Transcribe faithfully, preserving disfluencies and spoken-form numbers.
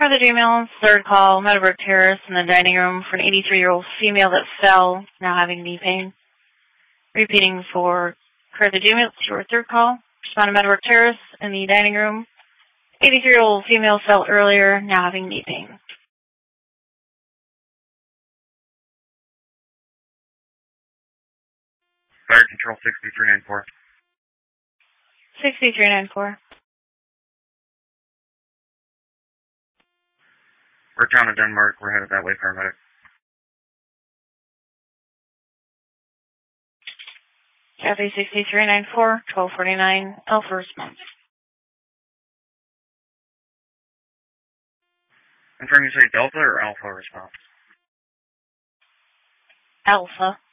For the female, third call, Meadowbrook Terrace in the dining room for an eighty-three-year-old female that fell, now having knee pain. Repeating for Cartha Dumont, your third call. Respond to Meadowbrook Terrace in the dining room. eighty-three-year-old female fell earlier, now having knee pain. Fire Control sixty-three ninety-four. sixty-three ninety-four. We're down to Denmark. We're headed that way, paramedic. Kathy sixty-three ninety-four, twelve forty-nine, Alpha response. Confirm you say Delta or Alpha response? Alpha.